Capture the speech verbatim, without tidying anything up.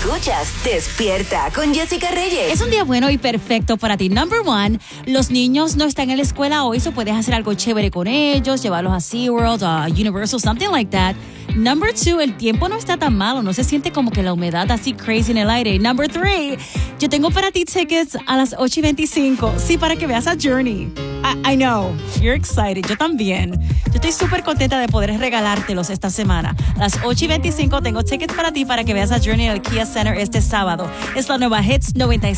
Escuchas Despierta con Jessica Reyes. Es un día bueno y perfecto para ti. Number one, los niños no están en la escuela hoy, so puedes hacer algo chévere con ellos, llevarlos a SeaWorld, a Universal, something like that. Number two, el tiempo no está tan malo, no se siente como que la humedad así crazy en el aire. Number three, yo tengo para ti tickets a las ocho y veinticinco, sí, para que veas a Journey. I, I know, you're excited, yo también. Yo estoy súper contenta de poder regalártelos esta semana. A las ocho y veinticinco tengo tickets para ti para que veas a Journey en el Kia Center este sábado. Es la nueva Hits noventa y